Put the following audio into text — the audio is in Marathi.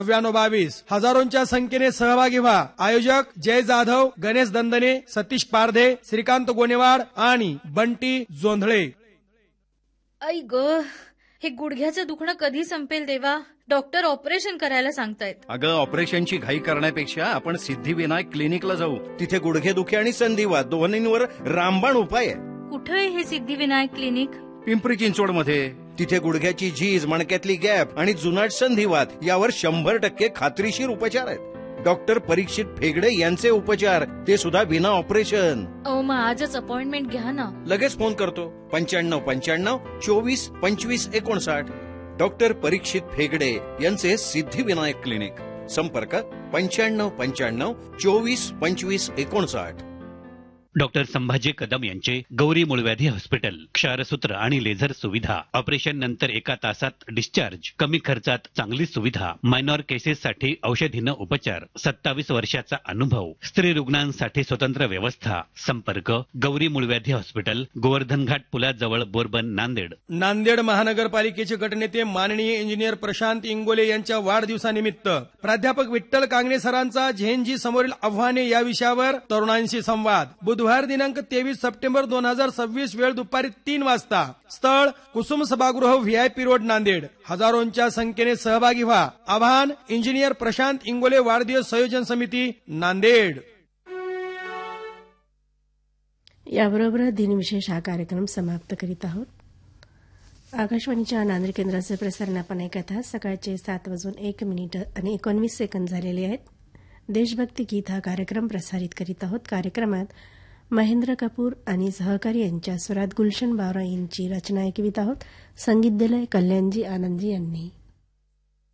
22 हजारोंच्या संख्येने सहभागी व्हा. आयोजक जय जाधव, गणेश दंदने, सतीश पारधे, श्रीकांत गोनेवाड आणि बंटी जोंधळे. आई ग, हे गुडघ्याचं दुखणं कधी संपेल देवा? डॉक्टर ऑपरेशन करायला सांगतायत. अगं, ऑपरेशनची घाई करण्यापेक्षा आपण सिद्धिविनायक क्लिनिकला जाऊ. तिथे गुडघेदुखी आणि संधिवात दोन्हींवर रामबाण उपाय आहे. कुठे आहे हे सिद्धिविनायक क्लिनिक? पिंपरी चिंचवडमध्ये. तिथे गुडघ्याची झीज, मणक्यातली गॅप आणि जुनाट संधिवात यावर 100% खात्रीशीर उपचार आहेत. डॉक्टर परीक्षित फेगडे यांचे उपचार, ते सुद्धा विना ऑपरेशन. मग आजच अपॉइंटमेंट घ्या ना. लगेच फोन करतो. 9595 24 25 59. डॉक्टर परीक्षित फेगडे यांचे सिद्धिविनायक क्लिनिक. संपर्क 9595 24 25 59. डॉक्टर संभाजी कदम यांचे गौरी मूळव्याधी हॉस्पिटल. क्षारसूत्र आणि लेझर सुविधा. ऑपरेशन नंतर 1 तासात डिस्चार्ज. कमी खर्चात चांगली सुविधा. मायनॉर केसेससाठी औषधीनं उपचार. 27 वर्षाचा अनुभव. स्त्री रुग्णांसाठी स्वतंत्र व्यवस्था. संपर्क गौरी मूळव्याधी हॉस्पिटल, गोवर्धन घाट पुलाजवळ, बोरबन, नांदेड. नांदेड महानगरपालिकेचे गटनेते माननीय इंजिनियर प्रशांत इंगोले यांच्या वाढदिवसानिमित्त प्राध्यापक विठ्ठल कांगणे सरांचा झेनजी समोरील आव्हाने या विषयावर तरुणांशी संवाद. बुधवार दिनांक 23 सप्टेंबर 2026 वेळ दुपारी 3 वाजता. स्थळ कुसुम सभागृह, व्हीआयपी रोड, नांदेड. हजारोंच्या संख्येने सहभागी व्हा. आवाहन इंजिनियर प्रशांत इंगोले, वाढदिवस संयोजन समिती, नांदेड. याबरोबर दिनविशेष हा कार्यक्रम समाप्त करीत आहोत. आकाशवाणीच्या नांदेड केंद्राचे प्रसारण आपण ऐकत आहात. सकाळचे 7:01 आणि 19 सेकंद झालेले आहेत. देशभक्ती गीत हा कार्यक्रम प्रसारित करीत आहोत. कार्यक्रमात महेंद्र कपूर आणि सहकारी यांच्या स्वरात गुलशन बावरा यांची रचना ऐकवित आहोत. संगीत दिलंय कल्याणजी आनंदजी यांनी.